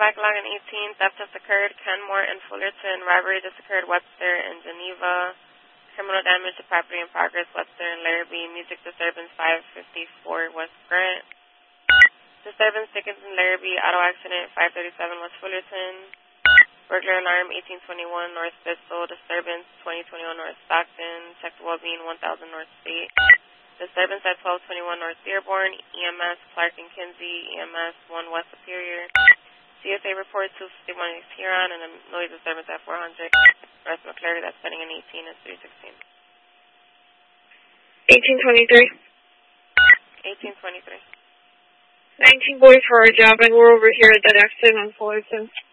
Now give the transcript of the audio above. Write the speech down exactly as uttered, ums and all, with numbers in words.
backlog in eighteen. Theft has occurred. Kenmore and Fullerton. Robbery just occurred. Webster and Geneva. Criminal damage to property in progress. Webster and Larrabee. Music disturbance five fifty-four West Grant. Disturbance tickets in Larrabee. Auto accident five thirty-seven West Fullerton. Burglar alarm eighteen twenty-one North Bristol. Disturbance twenty twenty-one North Stockton. Check the well-being one thousand North State. Disturbance at twelve twenty-one North Dearborn. E M S Clark and Kinsey. E M S one West Superior. C S A report two fifty-one East Huron, and a noise disturbance at four hundred. West McClary, that's pending in eighteen is three sixteen. eighteen twenty-three. eighteen twenty-three. nineteen boys for our job, and we're over here at that accident on Fullerton.